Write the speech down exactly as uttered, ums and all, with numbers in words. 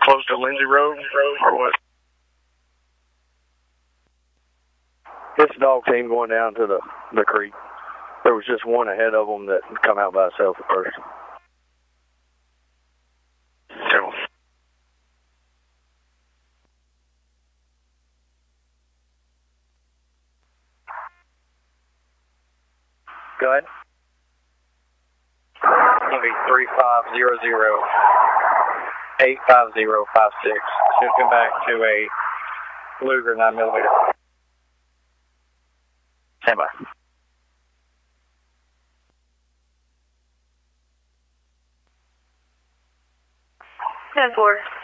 close to Lindsay Road, or what? It's a dog team going down to the, the creek. There was just one ahead of them that come out by itself at first. So. Go ahead. It's going to be three five zero zero, eight five zero five six. Should come back to a Luger nine millimeter. Stand by. ten four.